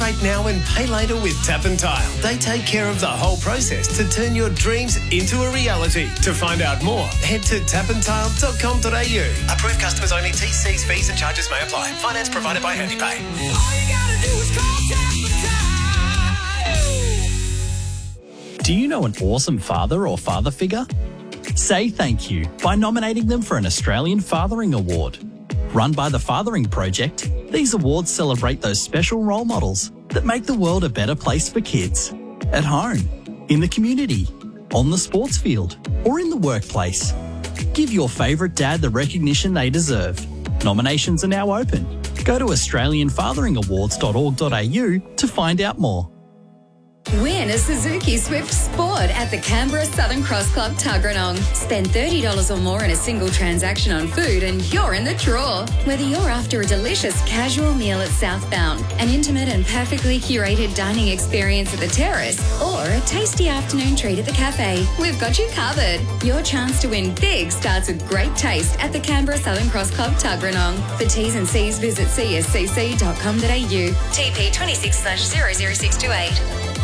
Celebrate now and pay later with Tap and Tile. They take care of the whole process to turn your dreams into a reality. To find out more, head to tapandtile.com.au. Approved customers only. TCs, fees and charges may apply. Finance provided by HandyPay. All you gotta do is call Tap and Tile. Do you know an awesome father or father figure? Say thank you by nominating them for an Australian Fathering Award. Run by the Fathering Project, these awards celebrate those special role models that make the world a better place for kids. At home, in the community, on the sports field, or in the workplace. Give your favourite dad the recognition they deserve. Nominations are now open. Go to australianfatheringawards.org.au to find out more. Win a Suzuki Swift Sport at the Canberra Southern Cross Club Tuggeranong. Spend $30 or more in a single transaction on food and you're in the draw. Whether you're after a delicious casual meal at Southbound, an intimate and perfectly curated dining experience at the terrace, or a tasty afternoon treat at the cafe, we've got you covered. Your chance to win big starts with great taste at the Canberra Southern Cross Club Tuggeranong. For T's and C's, visit cscc.com.au. TP 26/00628.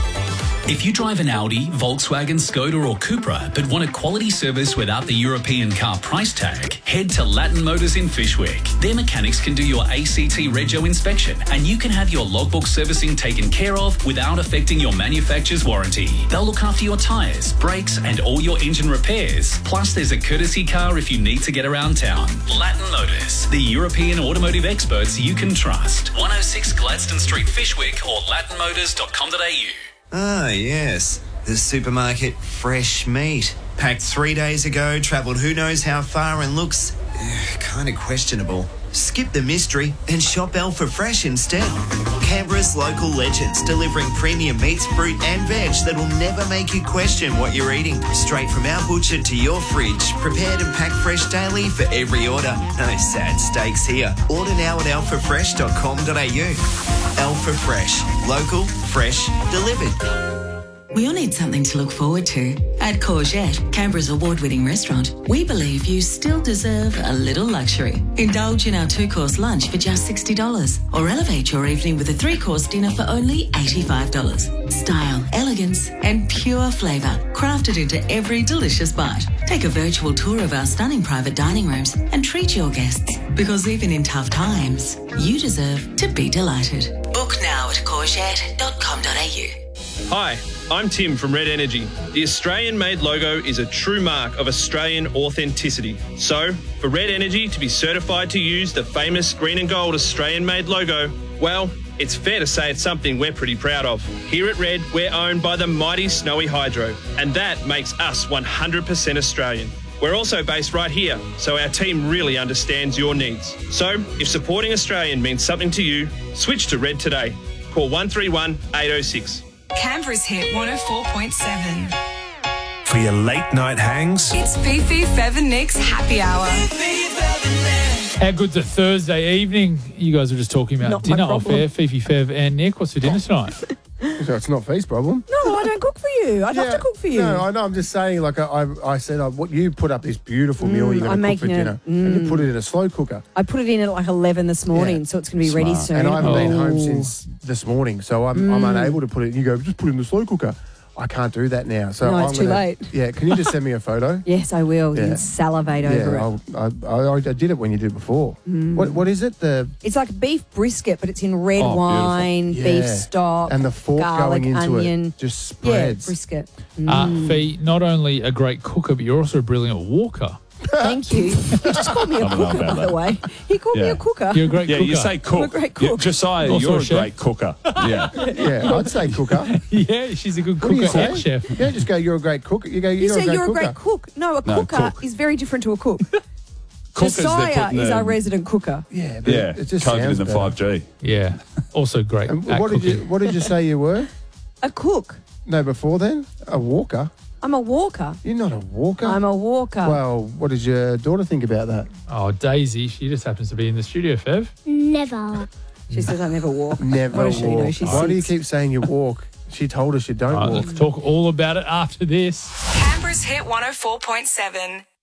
If you drive an Audi, Volkswagen, Skoda or Cupra but want a quality service without the European car price tag, head to Latin Motors in Fyshwick. Their mechanics can do your ACT Rego inspection and you can have your logbook servicing taken care of without affecting your manufacturer's warranty. They'll look after your tyres, brakes and all your engine repairs. Plus there's a courtesy car if you need to get around town. Latin Motors, the European automotive experts you can trust. 106 Gladstone Street, Fyshwick or latinmotors.com.au. Ah, yes. The supermarket fresh meat. Packed 3 days ago, travelled who knows how far and looks kind of questionable. Skip the mystery and shop Alpha Fresh instead. Canberra's local legends, delivering premium meats, fruit and veg that will never make you question what you're eating. Straight from our butcher to your fridge, prepared and packed fresh daily for every order. No sad steaks here. Order now at alphafresh.com.au. Alpha Fresh. Local, fresh, delivered. We all need something to look forward to. At Courgette, Canberra's award-winning restaurant, we believe you still deserve a little luxury. Indulge in our 2-course lunch for just $60 or elevate your evening with a 3-course dinner for only $85. Style, elegance and pure flavour crafted into every delicious bite. Take a virtual tour of our stunning private dining rooms and treat your guests, because even in tough times, you deserve to be delighted. Book now at courgette.com.au. Hi, I'm Tim from Red Energy. The Australian-made logo is a true mark of Australian authenticity. So, for Red Energy to be certified to use the famous green and gold Australian-made logo, well, it's fair to say it's something we're pretty proud of. Here at Red, we're owned by the mighty Snowy Hydro, and that makes us 100% Australian. We're also based right here, so our team really understands your needs. So, if supporting Australian means something to you, switch to Red today. Call 131 806. Canberra's hit 104.7. For your late night hangs, It's Fifi, Fev and Nick's Happy Hour. How good's a Thursday evening? You guys were just talking about Not my dinner off problem. air. Fifi, Fev and Nick, what's for dinner tonight? So it's not Fee's problem. No, I don't cook for you. I'd love to cook for you. No, I know. I'm just saying, like I said, what you put up this beautiful meal you're I'm going to cook for making it. dinner, and you put it in a slow cooker. I put it in at like 11 this morning, so it's going to be ready Smart. soon. And I haven't been home Oh. since this morning, so I'm unable to put it. You go, just put it in the slow cooker. I can't do that now. So No, I'm it's too late. Yeah, can you just send me a photo? Yes, I will. You Yeah. can salivate over it. I did it when you did before. What is it? It's like beef brisket, but it's in red Oh, wine, beautiful. beef Yeah. stock, And the fork garlic, going into onion. it just spreads. Yeah, brisket. Fee, not only a great cooker, but you're also a brilliant walker. Thank you. He just called me a I don't know cooker, about by the that. way. He called me a cooker. You're a great yeah, cooker. you say cook. I'm a great cook. Yeah, Josiah, Also you're a a chef. great cooker. Yeah. Yeah, I'd say cooker. Yeah, she's a good What do you cooker say? and chef. Yeah, just go, you're a great cook. You go, You you're say you're a cooker. great cook. No, a No, cooker cook. is very different to a cook. Cookers, they're Josiah putting is the- our resident cooker. Yeah, but Yeah, it just COVID sounds in the better. 5G. Yeah, also great And at what cooking. did you say you were? A cook. No, before then? A walker? I'm a walker. You're not a walker. I'm a walker. Well, what did your daughter think about that? Oh, Daisy, she just happens to be in the studio, Fev. Never. She says I never walk. Never What does she know? walk. She's Why do you 6. keep saying you walk? She told us you don't All right, walk. let's talk all about it after this. Canberra's hit 104.7.